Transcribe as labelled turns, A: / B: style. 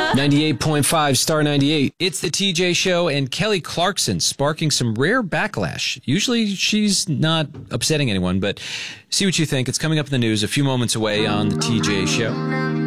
A: 98.5 Star 98. It's the TJ Show, and Kelly Clarkson sparking some rare backlash. Usually she's not upsetting anyone, but see what you think. It's coming up in the news a few moments away on the TJ Show.